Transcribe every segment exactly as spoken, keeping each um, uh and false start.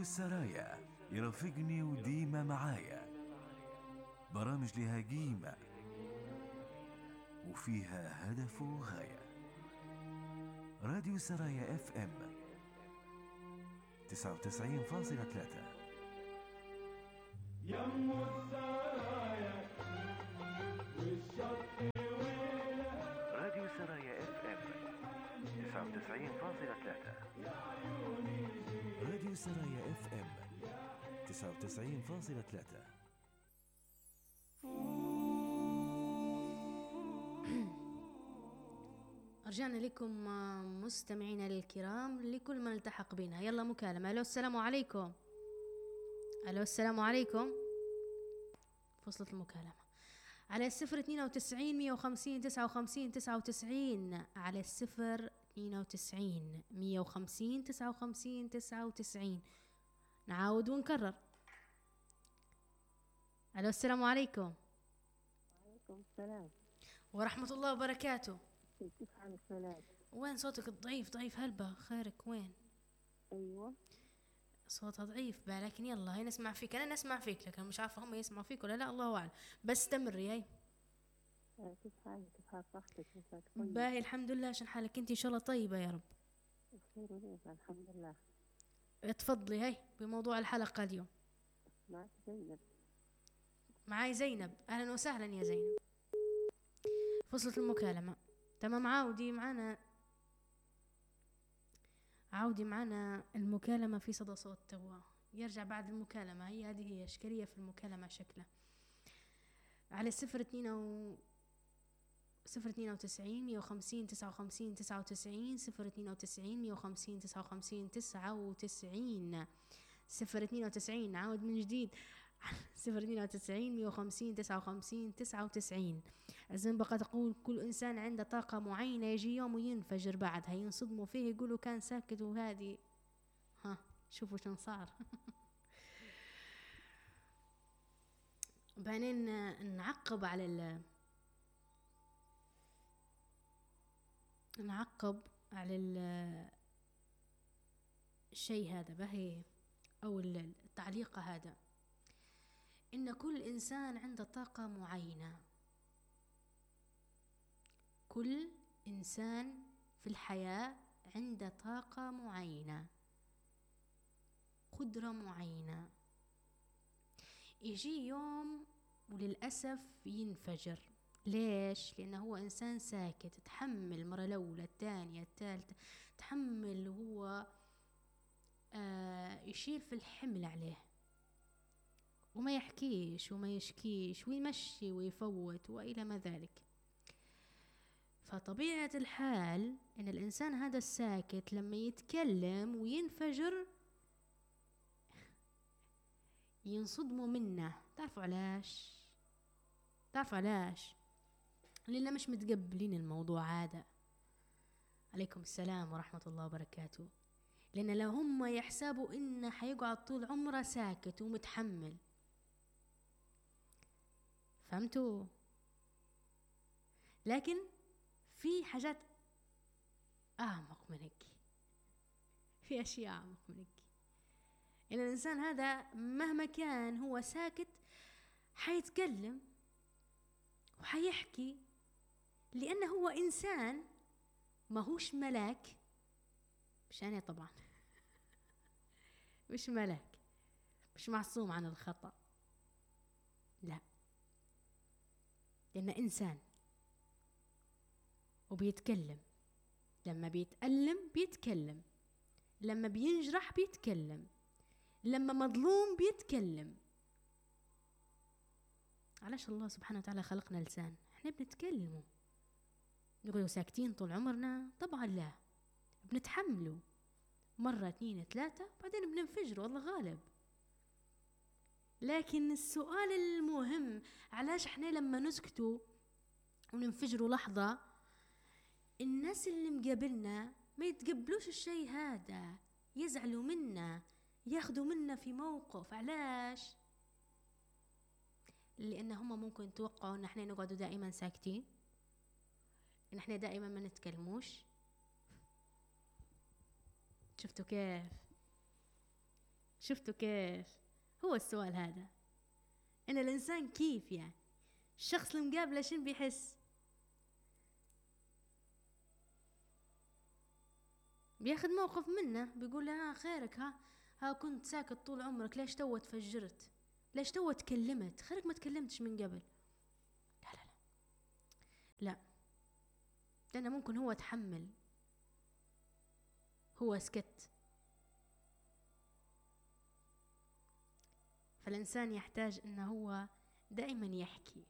السرايا يرافقني وديما معايا، برامج لها قيمة وفيها هدف وغاية. راديو السرايا اف ام تسعة وتسعين فاصلة ثلاثة. يم السرايا والشط راديو السرايا اف ام تسعة وتسعين فاصلة ثلاثة. راديو السرايا اف ام تسعة وتسعين فاصلة ثلاثة. رجعنا لكم مستمعينا الكرام لكل من التحق بنا. يلا مكالمة. الو السلام عليكم. الو السلام عليكم. فصلت المكالمة على الصفر اثنين وتسعين مية وخمسين تسعة وخمسين تسعة وتسعين، على الصفر اثنين وتسعين مية وخمسين تسعة وخمسين تسعة وتسعين. نعاود ونكرر. الو السلام عليكم. وعليكم السلام ورحمة الله وبركاته. كيف حالك سلام؟ وين صوتك الضعيف ضعيف هلبة؟ خيرك وين؟ ايوه صوتها ضعيف بقى، لكن يلا هي نسمع فيك. انا نسمع فيك لكن مش عارفه هم يسمعوا فيك ولا لا، الله اعلم. بس استمري هاي. آه، كيف حالك؟ كيف حال صحتك؟ مساك طيب؟ باهي الحمد لله. عشان حالك انت ان شاء الله طيبه يا رب. بخير ونعمة الحمد لله. تفضلي هاي بموضوع الحلقه اليوم. معك زينب. معاي زينب. اهلا وسهلا يا زينب. فصلت المكالمه. تمام. عاودي معنا عاودي معنا المكالمة في صدى صوت توا. يرجع بعد المكالمة. هي هذه هي إشكالية في المكالمة شكله. على الصفر اثنين و صفر اثنين وتسعين مية وخمسين تسعة وخمسين تسعة وتسعين، صفر اثنين وتسعين مية وخمسين تسعة وخمسين تسعة وتسعين، صفر اثنين وتسعين. نعاود من جديد. صفر اثنين وتسعين مية وخمسين تسعة وخمسين تسعة وتسعين. الزنبقة تقول كل إنسان عنده طاقة معينة يجي يوم وينفجر بعدها، ينصدموا فيه يقولوا كان ساكت وهادي. ها شوفوا شن صار. بعدين نعقب على ال نعقب على ال الشيء هذا بهي أو التعليق هذا، إن كل إنسان عنده طاقة معينة. كل إنسان في الحياة عنده طاقة معينة، قدرة معينة. يجي يوم وللأسف ينفجر. ليش؟ لأنه هو إنسان ساكت، تحمل المرة الأولى الثانية الثالثة، تحمل هو آه يشيل في الحمل عليه وما يحكيش وما يشكيش ويمشي ويفوت وإلى ما ذلك. فطبيعة الحال إن الإنسان هذا الساكت لما يتكلم وينفجر ينصدموا منه. تعرفوا علاش؟ تعرفوا علاش؟ لأننا مش متقبلين الموضوع هذا. عليكم السلام ورحمة الله وبركاته. لأن لو هم يحسبوا إنه حيقعد طول عمره ساكت ومتحمل، فهمتوا؟ لكن في حاجات أعمق من هيك، في أشياء أعمق من هيك. إن الإنسان هذا مهما كان هو ساكت حيتكلم وحيحكي، لأنه هو إنسان، ما هوش ملاك. مش أنا طبعا. مش ملاك، مش معصوم عن الخطأ، لا، لأنه إنسان وبيتكلم. لما بيتألم بيتكلم، لما بينجرح بيتكلم، لما مظلوم بيتكلم. علاش الله سبحانه وتعالى خلقنا لسان؟ احنا بنتكلموا. نقولوا ساكتين طول عمرنا؟ طبعا لا، بنتحملوا مرة اثنين ثلاثة بعدين بننفجر والله غالب. لكن السؤال المهم، علاش احنا لما نسكتوا وننفجروا لحظة الناس اللي مقابلنا ما يتقبلوش الشيء هذا، يزعلوا منا، ياخدوا منا في موقف؟ علاش؟ لأن هم ممكن يتوقعوا ان احنا نقعدوا دائما ساكتين، ان احنا دائما ما نتكلموش. شفتوا كيف؟ شفتوا كيف؟ هو السؤال هذا، إن الإنسان كيف يعني الشخص اللي مقابله شن بيحس؟ بياخد موقف منه، بيقول له ها خيرك، ها ها كنت ساكت طول عمرك، ليش تو تفجرت؟ ليش تو تكلمت؟ خيرك ما تكلمتش من قبل. لا لا لا لا، لأنه ممكن هو تحمل، هو سكت. فالإنسان يحتاج إنه هو دائما يحكي،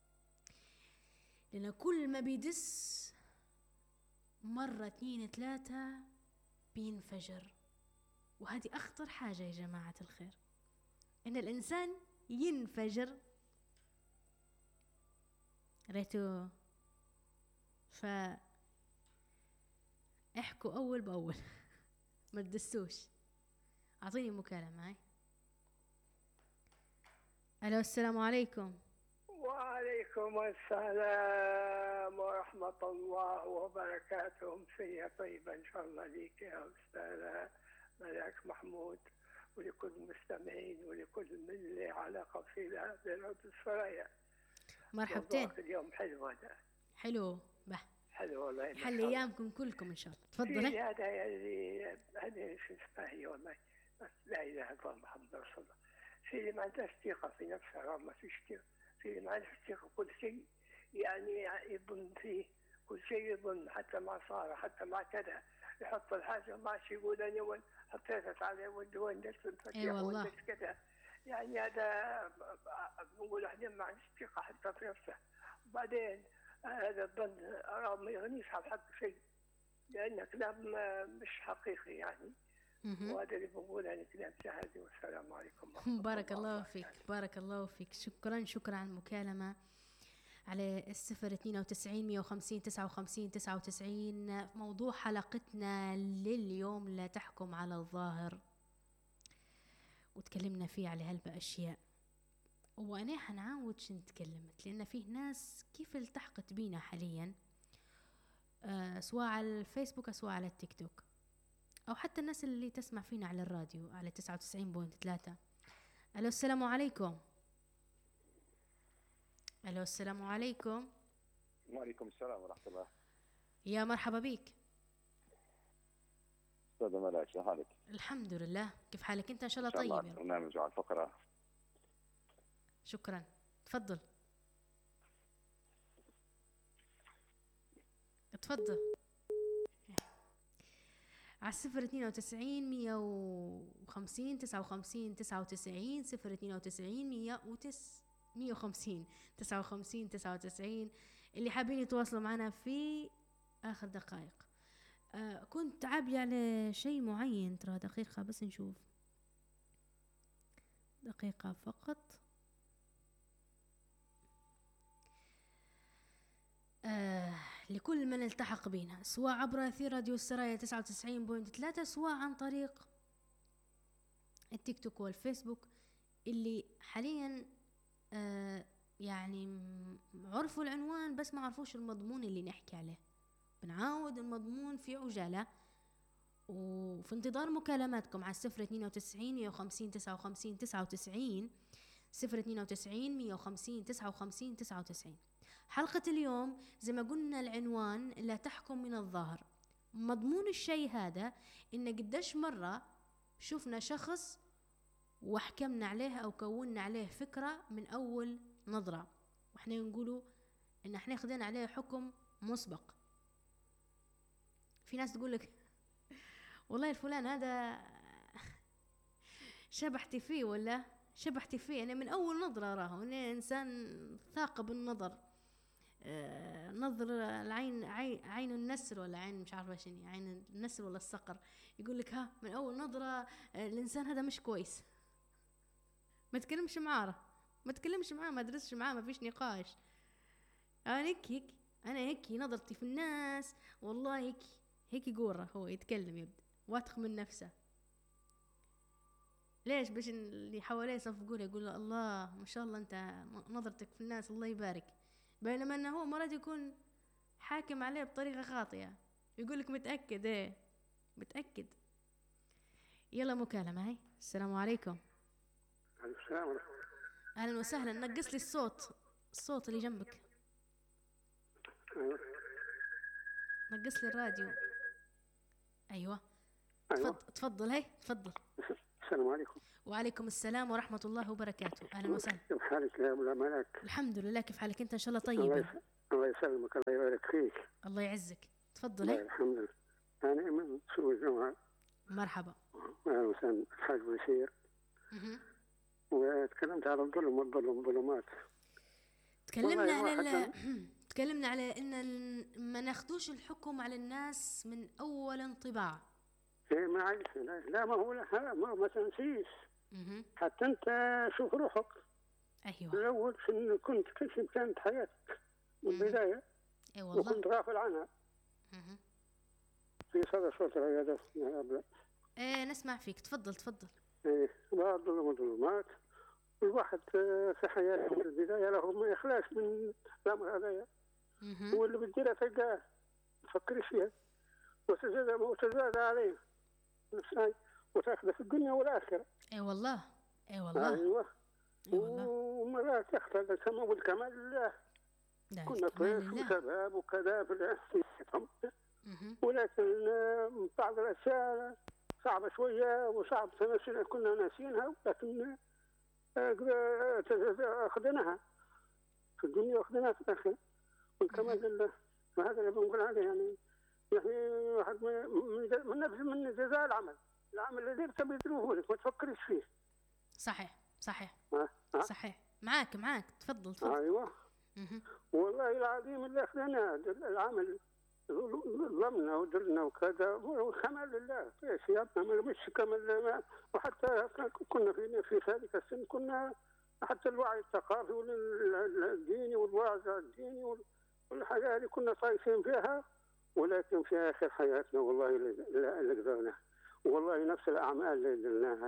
لأن كل ما بيدس مرة اثنين ثلاثة بينفجر. وهذه أخطر حاجة يا جماعة الخير، إن الإنسان ينفجر. ريتو ف احكوا أول بأول ما تدسوش. أعطيني مكالمة. هاي ألو، السلام عليكم. وعليكم السلام ورحمة الله وبركاته. مسية طيبة إن شاء الله ليك يا أستاذ ملاك محمود، ولكل المستمعين ولكل من اللي علاقة في برد السرايا. مرحبتين. اليوم حلو هذا، حلو به، حلو والله، حل أيامكم كلكم إن شاء الله. تفضلي. هذا اللي هذا شو اسمه هي والله، بس لا إله إلا الله محمد رسول الله. في اللي ما عندهاش ثقة في نفسها، ما فيش ثقة في اللي ما عندهاش ثقة، كل شيء يعني يظن فيه، كل شيء يظن، حتى مع صار حتى مع كذا يحط الحاجة ماشي يقول أنا وين حطيتها على ود وين درت الفتح وين كذا. يعني هذا نقول احنا ما عندش ثقة حتى في نفسه. وبعدين هذا الظن ما يغنيش على حق شيء، لأن كلام مش حقيقي يعني. وهذا اللي بقول أنا كلام شهادي. والسلام عليكم. بارك الله فيك، بارك الله فيك. شكرا شكرا على المكالمة على الصفر اثنين وتسعين مية وخمسين تسعة وخمسين تسعة وتسعين. موضوع حلقتنا لليوم لا تحكم على الظاهر، وتكلمنا فيه على هلبة أشياء. وأنا حنعاود شن تكلمت، لأن فيه ناس كيف التحقت بينا حاليا، أه سواء على الفيسبوك أو سواء على التيك توك، أو حتى الناس اللي تسمع فينا على الراديو على تسعة وتسعين بوينت ثلاثة. ألو، السلام عليكم. ألو، السلام عليكم. وعليكم السلام ورحمة الله. يا مرحبا بيك أستاذ ملاك، شو حالك؟ الحمد لله، كيف حالك أنت؟ إن شاء الله طيب. إن شاء الله البرنامج وعلى الفقرة. شكرا، تفضل تفضل. على الصفر اثنين وتسعين مية وخمسين تسعة وخمسين تسعة وتسعين، صفر اثنين وتسعين مية وتس مية وخمسين تسعة وخمسين تسعة وتسعين، اللي حابين يتواصلوا معنا في آخر دقائق. آه كنت عابية على شيء معين، ترى دقيقة بس نشوف، دقيقة فقط. آه لكل من التحق بنا، سواء عبر أثير راديو السرايا تسعة وتسعين بوينت ثلاثة، سواء عن طريق التيك توك والفيسبوك، اللي حاليا آه يعني عرفوا العنوان بس ما عرفوش المضمون اللي نحكي عليه. بنعاود المضمون في عجالة، وفي انتظار مكالماتكم على الصفر اثنين وتسعين مية وخمسين تسعة وخمسين تسعة وتسعين، صفر اثنين وتسعين مية وخمسين تسعة وخمسين تسعة وتسعين. حلقة اليوم زي ما قلنا العنوان لا تحكم من الظاهر. مضمون الشيء هذا إن قديش مرة شفنا شخص وحكمنا عليه أو كوننا عليه فكرة من أول نظرة، وإحنا نقولوا إن إحنا خدنا عليه حكم مسبق. في ناس تقولك والله الفلان هذا شبحتي فيه ولا شبحتي فيه، أنا من أول نظرة راه أنا إنسان ثاقب النظر، آه نظر العين، عين, عين النسر ولا عين مش عارفة شنو، عين النسر ولا الصقر. يقول لك ها من أول نظرة آه الإنسان هذا مش كويس، ما تكلمش معاه، ما تكلمش معاه، ما درسش معاه، ما فيش نقاش. أنا هيك هيك أنا هيك نظرتي في الناس والله هيك هيك يقول هو يتكلم، يبدأ واثق من نفسه. ليش؟ باش اللي حواليه يصفقوا له، يقول له الله ما شاء الله انت نظرتك في الناس الله يبارك، بينما انه هو مرات يكون حاكم عليه بطريقه خاطئه. يقول لك متاكد، ايه متاكد. يلا مكالمة هاي. السلام عليكم. عليكم السلام ورحمة أهلا وسهلا. نقص لي الصوت، الصوت اللي جنبك. الله. نقص لي الراديو. أيوة. أيوة. تفضل تفضل هاي تفضل. السلام عليكم. وعليكم السلام ورحمة الله وبركاته. أهلا وسهلا. كيف حالك يا أبو الأمانات؟ الحمد لله. كيف حالك أنت؟ إن شاء الله الله طيبة. يس- الله يسلمك، الله يبارك فيك. الله يعزك. تفضل الله هاي. الحمد لله. أنا من سوق الجمعة. مرحبا. أهلا وسهلا الحاج بشير. مهم. وتكلمت على الظلم والظلم والظلمات. تكلمنا والله على واحد ال... تكلمنا على ان ال- ما ناخدوش الحكم على الناس من اول انطباع. إيه ما عايش لا, لا ما هو لا ما, ما تنسيش. مهم. حتى أنت شوف روحك ايوه. الأول شنو كنت كيف كانت حياتك من مم. البداية اي والله. وكنت غافل عنها مهم. في صدى صوت العيادة يا أبو. ايه نسمع فيك. تفضل تفضل. إيه بعض الظلم والظلمات. الواحد آه، في حياته من البداية له ما يخلاش من الأمر هذايا. مهم. واللي بتديرها تلقاه ما تفكرش فيها وتزاد وتزاد عليه نفسها وتاخذه في الدنيا والآخرة. اي والله. اي والله. أيوه. اي والله. ومرات يختل الكمال والكمال لله. لا كنا الكمال طيف لله. وشباب وكذا في العصر. مهم. ولكن آه، بعض الأشياء صعبة شوية وصعب تنسينا كنا ناسينها ولكن آه، تز- أخذناها في الدنيا وأخذناها في الآخرة والكمال لله. فهذا اللي بنقول عليه يعني يعني واحد من من- من نفس من جزاء العمل العمل اللي درته بيدروه لك ما تفكرش فيه. صحيح صحيح ها ها صحيح. معاك معاك. تفضل تفضل. ايوه. مهم. والله العظيم اللي اخذنا العمل ظلمنا ودرنا وكذا والكمال لله ايش يا ابني مش كمال. وحتى كنا في في ذلك السن كنا حتى الوعي الثقافي والديني والوعظ الديني والحاجات هذه كنا طايفين فيها. ولكن في اخر حياتنا والله اللي اللي قدرنا والله نفس الاعمال اللي درناها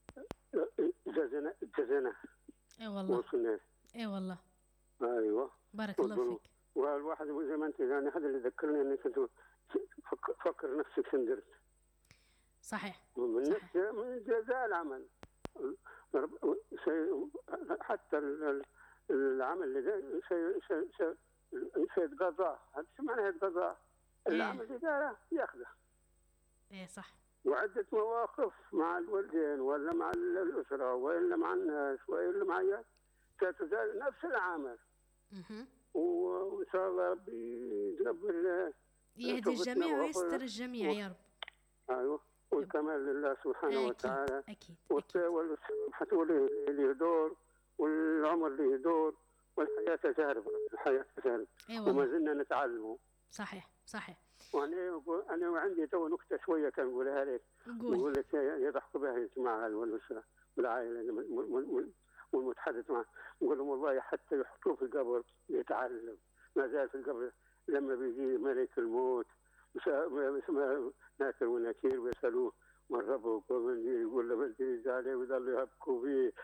جزنا جزنا اي والله. وصلنا. اي والله. ايوه. بارك الله والظلم. فيك. والواحد زي ما انت يعني هذا اللي ذكرني اني كنت فك- فكر نفسك شن درت صحيح من صحيح. نفس من جزاء العمل. رب- شيء حتى ال- ال- العمل اللي ده شيء شيء شيء شيء يتقضاه. هذا شو معنى يتقضاه؟ إيه. العمل اللي داره ياخذه. ايه صح. وعدة مواقف مع الوالدين ولا مع الأسرة ولا مع الناس ولا مع ستزال نفس العمل. مهم. وإن شاء الله ربي يقبل يهدي توبتنا الجميع وغفر- ويستر الجميع يا رب. ايوه والكمال لله سبحانه اكيد وتعالى. اكيد والت- اكيد. والصحة له دور والعمر له دور والحياة تجارب. الحياة تجارب اي وما والله. زلنا نتعلم. صحيح صحيح. وانا أقول- انا وعندي تو نكته شويه كان اقولها لك. قول. نقول لك يضحكوا بها الجماعه والاسره والعائله الم- م- م- والمتحدث معه. نقول لهم والله حتى يحطوه في القبر يتعلم ما زال في القبر لما بيجي ملك الموت مش اسمه ناكر ونكير ويسالوه من ربك ومن يقول له من تريد عليه ويظلوا يبكوا فيه.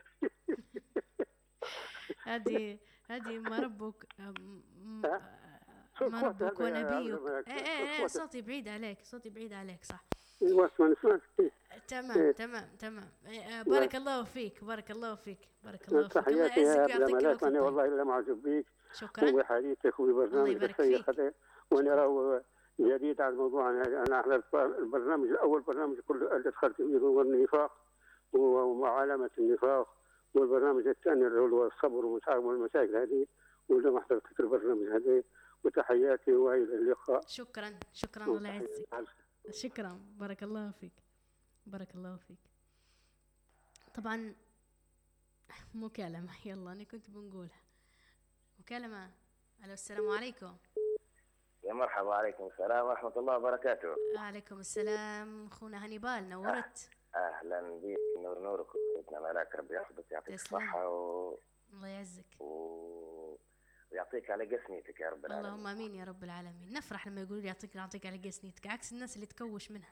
هذه هذه ما ربك م- م- ها؟ شوف ما صوت ربك هذا يا ونبيك. عبد الملك. ايه ايه ايه صوت- صوتي بعيد عليك. صوتي بعيد عليك. صح. ايوه اسمع اسمع تمام إيه. تمام تمام. إيه، آه، بارك الله فيك. بارك الله فيك. بارك الله فيك. الله تحياتي يا يعزك عبد ويعطيك الملك. الف انا طيب. والله الا معجب بيك شكرا. وبحديثك الله وببرنامجك يبارك الشيق فيك. هذا. وانا راه جديد على الموضوع. انا انا حضرت البرنامج الاول برنامج كله اللي دخلت فيه هو النفاق ومعالمه النفاق. والبرنامج الثاني اللي هو الصبر والمشاكل هذه. ولا ما حضرت البرنامج هذا. وتحياتي والى اللقاء. شكرا شكرا. الله يعزك. شكرا. بارك الله فيك. بارك الله فيك. طبعا مكالمة. يلا أنا كنت بنقولها مكالمة. ألو السلام عليكم. يا مرحبا. عليكم السلام ورحمة الله وبركاته. وعليكم السلام أخونا هانيبال. نورت. أهلا بك. نور نورك سيدنا ملاك. ربي يحفظك يعطيك تسلم. الصحة و... الله يعزك. و... ويعطيك على قسميتك يا رب العالمين. اللهم امين يا رب العالمين. نفرح لما يقولوا لي يعطيك يعطيك على قسنيتك عكس الناس اللي تكوش منها.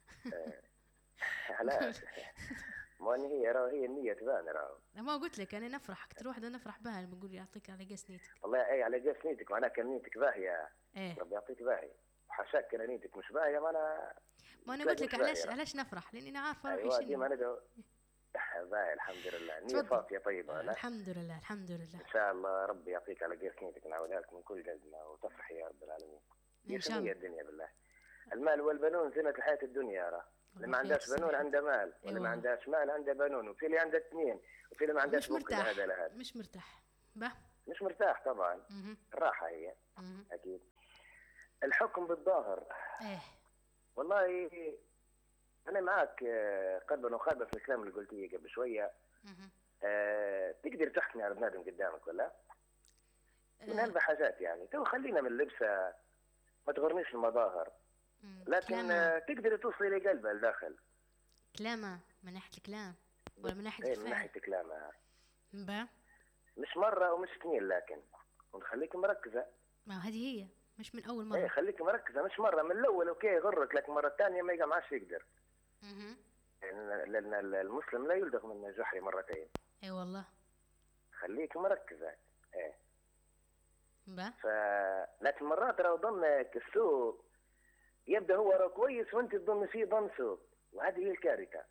لا ما إن هي راه هي النية تبان راه. ما قلت لك انا نفرح اكثر واحده نفرح بها لما يقول يعطيك على قسنيتك. والله أي على قسميتك معناها كان نيتك باهية. ايه ربي يعطيك باهي. وحاشاك كان نيتك مش باهية ما أنا ما انا قلت لك تلاقي علاش متغيرة. علاش نفرح، لاني انا عارفه روحي ايوه شنو. ديما ندعو. باهي الحمد لله، نية تفضل. صافية طيبة. لا الحمد لله الحمد لله. ان شاء الله ربي يعطيك على غير نيتك، نعاودها لك من كل قلبنا وتفرحي يا رب العالمين. ان شاء هي الله. الدنيا بالله. المال والبنون زينة الحياة الدنيا راه. اللي ما الله عندهاش يخليك. بنون عنده مال، واللي ما أيوة. عندهاش مال عنده بنون، وفي اللي عنده اثنين، وفي اللي ما عندهاش مش ممكن مرتاح هذا لهذا. مش مرتاح به. مش مرتاح طبعا. مهم. الراحة هي مهم. اكيد. الحكم بالظاهر، ايه والله انا معك آه، قلبا وقالبا في الكلام اللي قلتيه قبل شويه. مهم. أه تقدر تحكمي على بنادم قدامك ولا؟ من آه، هذه حاجات يعني، تو خلينا من اللبسه، ما تغرنيش المظاهر، مم. لكن كلامه آه، تقدر توصلي لقلبه لداخل. كلامه من ناحيه الكلام ولا من ناحيه ايه من الفعل؟ ناحيه كلامها، به. مش مره ومش اثنين، لكن ونخليك مركزه. ما هذه هي مش من اول ايه مره. خليك مركزه، مش مره من الاول اوكي يغرك، لكن مره الثانيه ما يقع يقدر. مهم. يعني لان المسلم لا يلدغ من جحري مرتين. اي والله. خليك مركزه. ايه به. ف لكن مرات راه ظنك السوء يبدا هو راه كويس وانت تظن فيه ظن سوء، وهذه هي الكارثه.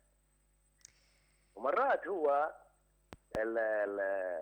ومرات هو ال ال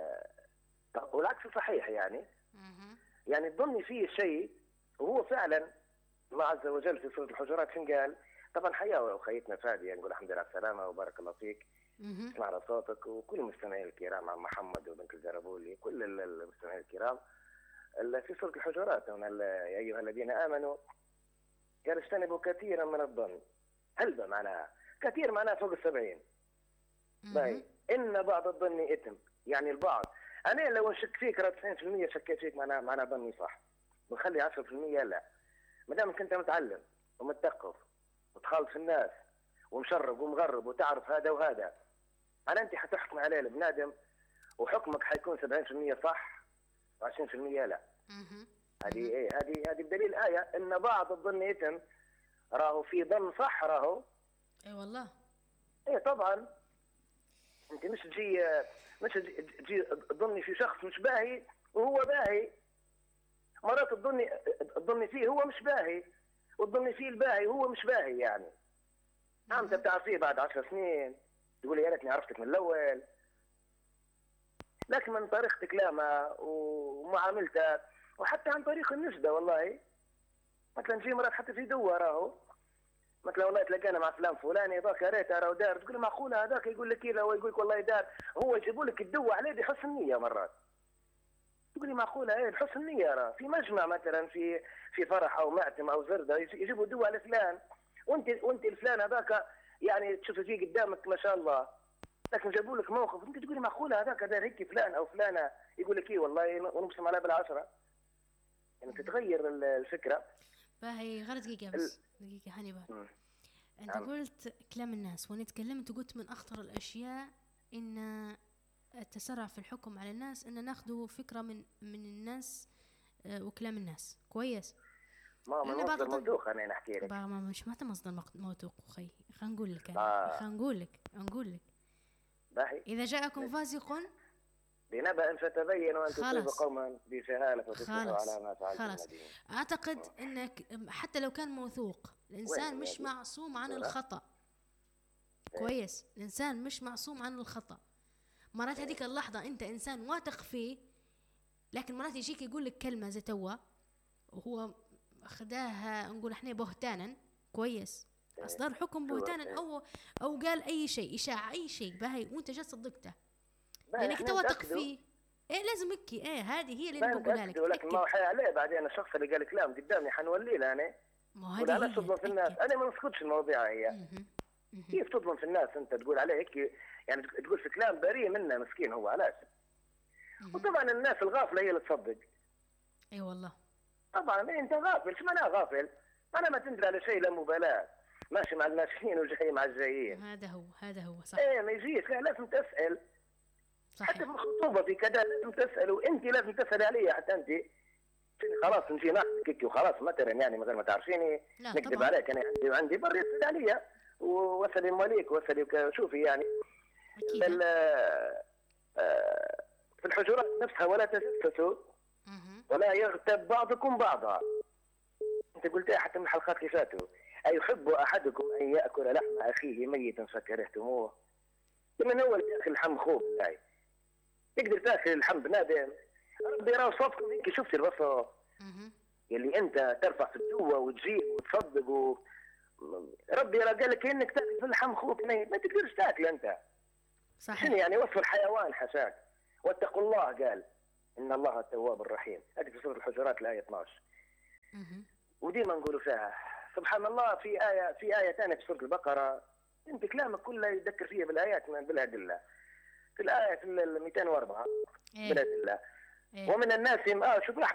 والعكس صحيح يعني، مهم. يعني تظني فيه شيء وهو فعلا الله عز وجل في سوره الحجرات شن قال؟ طبعا حياه اخيتنا فاديه، نقول الحمد لله على السلامه وبارك الله فيك، مهم. سمعنا صوتك وكل المستمعين الكرام، عم محمد وبنت الزربولي كل ال- المستمعين الكرام. ال- في سورة الحجرات هنا ال- يا أيها الذين آمنوا قال اجتنبوا كثيرا من الظن. هل معناها كثير؟ معناها فوق السبعين. باي مهم. إن بعض الظن إثم، يعني البعض. أنا لو نشك فيك راه تسعين بالمئة شكيت فيك، معناها معناها ظني صح، ونخلي عشرة بالمئة لا. ما دامك أنت متعلم ومتثقف وتخالط في الناس ومشرب ومغرب وتعرف هذا وهذا، أنا أنت حتحكم عليه البنادم وحكمك حيكون سبعين بالمئة صح وعشرين بالمئة لا. مهم. هذه ايه هذه هذه بدليل آية ان بعض الظن إثم، راهو في ظن صح راهو. اي والله. ايه طبعا انت مش تجي مش تجي تجي تظني في شخص مش باهي وهو باهي، مرات تظني تظني فيه هو مش باهي وتظني فيه الباهي وهو مش باهي. يعني عم مهم. تعرفيه بعد عشر سنين تقولي يا ريتني عرفتك من الاول، لكن من طريقة كلامها ومعاملتها وحتى عن طريق النسبة. والله مثلا تجي مرات حتى في دوا راهو، مثلا والله تلاقينا مع فلان فلاني ذاك يا ريت راهو دار، تقول معقولة هذاك يقول لك كذا ويقول لك والله دار، هو يجيبوا لك الدوا عليه بحسن نية مرات. تقولي معقولة ايه بحسن نية، راه في مجمع مثلا في في فرح او مأتم او زردة يجيبوا دوا على فلان، وانت وانت الفلان هذاك يعني تشوفي فيه قدامك ما شاء الله، لكن جابوا لك موقف انت تقولي معقولة هذاك دار هيك فلان او فلانة يقول لك ايه والله ونقسم عليها بالعشرة. يعني تتغير الفكرة. باهي غير دقيقة بس، دقيقة هاني بقى. مم. انت نعم. قلت كلام الناس وانا تكلمت وقلت من اخطر الاشياء ان التسرع في الحكم على الناس، ان ناخذوا فكرة من من الناس آه، وكلام الناس كويس. ما من أنا مصدر بعض- موثوق انا نحكي لك. بقى ما مش ما مصدر مق- موثوق اخي، خلينا نقول لك آه. أنا. خلينا نقول لك نقول لك باهي اذا جاءكم فاسق بنبأ فتبينوا ان تصيبوا خلاص. قوما بجهالة فتصبحوا خلاص. على ما فعلتم خلاص. نادمين. اعتقد انك حتى لو كان موثوق الانسان وين مش هذه؟ معصوم عن ولا؟ الخطأ. كويس، الانسان مش معصوم عن الخطأ. مرات هذيك اللحظة انت انسان واثق فيه، لكن مرات يجيك يقول لك كلمة زي توا وهو خداها نقول احنا بهتانا. كويس، اصدر حكم بهتانا او او قال اي شيء اشاعة اي شيء باهي وانت جالس صدقته باهي لانك إحنا تو واثق نتأكدوا- فيه. ايه لازم اكي، ايه هذه هي اللي باهي انا بقولها لك. نتأكدوا، لكن ما هو تأكد. حي عليه بعدين الشخص اللي قال كلام قدامي حنولي له انا ما هو ولا هذه انا هي تظلم في الناس. تأكد. انا ما نسكتش المواضيع هي. مهم. مهم. كيف تظلم في الناس انت تقول عليه هيك، يعني تقول في كلام بريء منه مسكين هو علاش. مهم. وطبعا الناس الغافله هي اللي تصدق. اي والله. طبعا إيه انت غافل، شو معناه غافل؟ انا ما تندري على شيء لا مبالاه، ماشي مع الماشيين وجاي مع الجايين. هذا هو هذا هو صح ايه ما يجيش، لا لازم تسال. حتى في صحيح. الخطوبه في كذا لازم تسال، وانت لازم تسال علي حتى انت. خلاص نجي نحكي وخلاص مثلا يعني من غير ما تعرفيني لا نكذب طبعا عليك، انا عندي وعندي بري يسال علي واسالي مواليك واسالي وك- شوفي يعني اكيد. ال- آه، في الحجرات نفسها ولا تجسسوا مهم. ولا يغتب بعضكم بعضا. انت قلتها حتى من الحلقات اللي فاتوا، أيحب أحدكم أن يأكل لحم أخيه ميتا فكرهتموه؟ من أول تاكل اللحم خوب بالله تقدر تاكل اللحم بنادم؟ ربي راه صوتكم هيك شفت البصر يلي أنت ترفع في الدوة وتجيب وتصدق و... ربي راه قال لك إنك تاكل في اللحم خوك ميت ما تقدرش تاكل أنت. صحيح. شنو يعني وصف الحيوان حشاك؟ واتقوا الله قال إن الله التواب الرحيم. هذه في سورة الحجرات الآية اثناشر. وديما نقولوا فيها سبحان الله. في آية في آية ثانية في سورة البقرة أنت كلامك كله يذكر فيها بالآيات بالأدلة. في الآية في ال مئتين وأربعة بالأدلة. ومن الناس آه شوف